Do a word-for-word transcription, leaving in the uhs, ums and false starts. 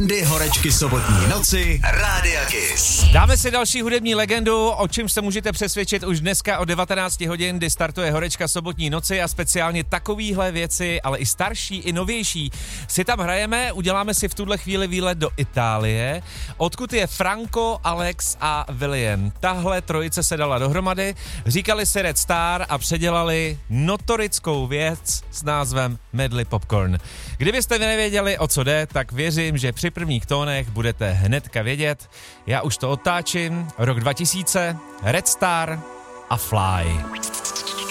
Legendy horečky sobotní noci Rádia Kiss. Dáme si další hudební legendu, o čem se můžete přesvědčit už dneska o devatenáct hodin, kdy startuje horečka sobotní noci a speciálně takovýhle věci, ale i starší, i novější, si tam hrajeme. Uděláme si v tuhle chvíli výlet do Itálie, odkud je Franco, Alex a William. Tahle trojice se dala dohromady, říkali si Red Star a předělali notorickou věc s názvem Medley Popcorn. Kdybyste nevěděli, o co jde, tak věřím, že při prvních tónech budete hnedka vědět. Já už to otáčím. Rok dva tisíce, Red Star a Fly.